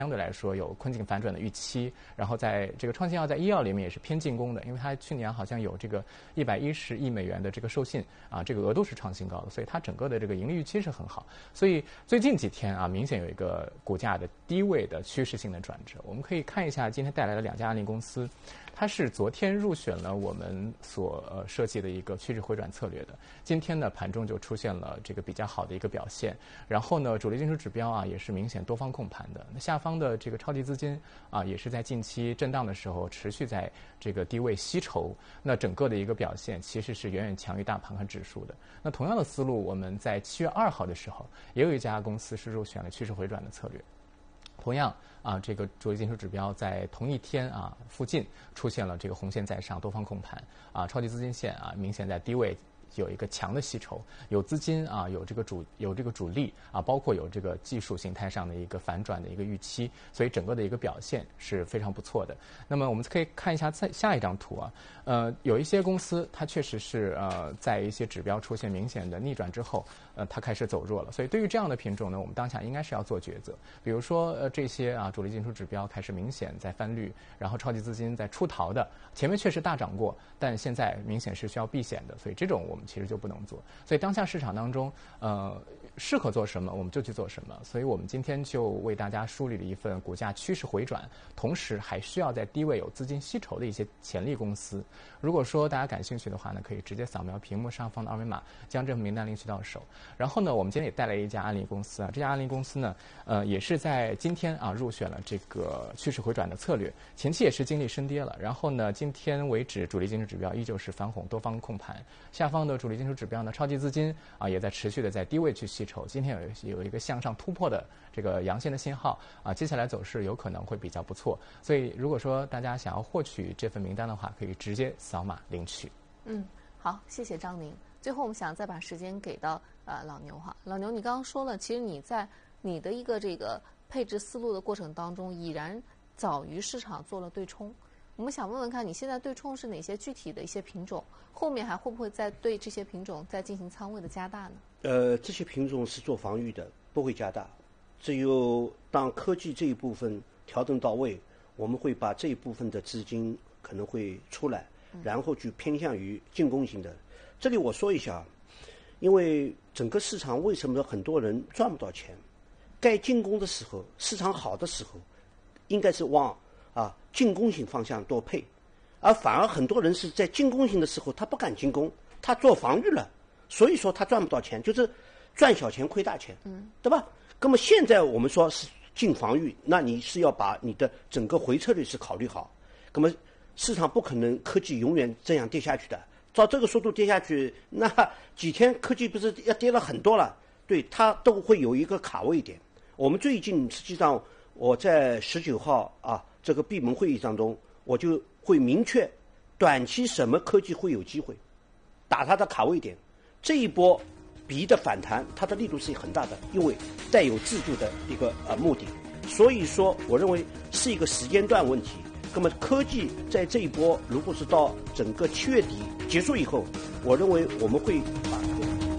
相对来说有困境反转的预期，然后在这个创新药在医药里面也是偏进攻的，因为它去年好像有这个110亿美元的这个授信啊，这个额度是创新高的，所以它整个的这个盈利预期是很好。所以最近几天啊，明显有一个股价的低位的趋势性的转折。我们可以看一下今天带来的2家案例公司，它是昨天入选了我们所设计的一个趋势回转策略的，今天呢盘中就出现了这个比较好的一个表现，然后呢主力进出指标啊也是明显多方控盘的，那下方的这个超级资金啊也是在近期震荡的时候持续在这个低位吸筹，那整个的一个表现其实是远远强于大盘和指数的。那同样的思路，我们在7月2号的时候也有一家公司是入选了趋势回转的策略，同样啊，这个主力进出指标在同一天啊附近出现了这个红线在上，多方控盘啊，超级资金线啊明显在低位有一个强的吸筹，有资金啊，有这个主力啊，包括有这个技术形态上的一个反转的一个预期，所以整个的一个表现是非常不错的。那么我们可以看一下下一张图啊，有一些公司它确实是在一些指标出现明显的逆转之后，它开始走弱了。所以对于这样的品种呢，我们当下应该是要做抉择。比如说这些啊主力进出指标开始明显在翻绿，然后超级资金在出逃的，前面确实大涨过，但现在明显是需要避险的，所以这种我们其实就不能做。所以当下市场当中，适合做什么我们就去做什么。所以我们今天就为大家梳理了一份股价趋势回转，同时还需要在低位有资金吸筹的一些潜力公司。如果说大家感兴趣的话呢，可以直接扫描屏幕上方的二维码，将这份名单领取到手。然后呢，我们今天也带来一家案例公司啊，这家案例公司呢，也是在今天啊入选了这个趋势回转的策略，前期也是经历深跌了。然后呢，今天为止主力进出指标依旧是翻红，多方控盘。下方的主力进出指标呢，超级资金啊也在持续的在低位去吸筹，今天有一个向上突破的这个阳线的信号啊，接下来走势有可能会比较不错。所以如果说大家想要获取这份名单的话，可以直接扫码领取。 好，谢谢张宁。最后我们想再把时间给到老牛哈，老牛，你刚刚说了，其实你在你的一个这个配置思路的过程当中，已然早于市场做了对冲。我们想问问看，你现在对冲是哪些具体的一些品种？后面还会不会再对这些品种再进行仓位的加大呢？ 这些品种是做防御的，不会加大。只有当科技这一部分调整到位，我们会把这一部分的资金可能会出来，然后去偏向于进攻型的。这里我说一下，因为整个市场为什么很多人赚不到钱？该进攻的时候，市场好的时候，应该是往进攻型方向多配，而反而很多人是在进攻型的时候，他不敢进攻，他做防御了，所以说他赚不到钱，就是赚小钱亏大钱，对吧？那么现在我们说是进防御，那你是要把你的整个回撤率是考虑好，那么市场不可能科技永远这样跌下去的，照这个速度跌下去，那几天科技不是要跌了很多了？对，它都会有一个卡位点。我们最近实际上我在19号这个闭门会议当中，我就会明确短期什么科技会有机会打它的卡位点。这一波B的反弹，它的力度是很大的，因为带有自救的一个目的。所以说，我认为是一个时间段问题。那么科技在这一波，如果是到整个7月底结束以后，我认为我们会把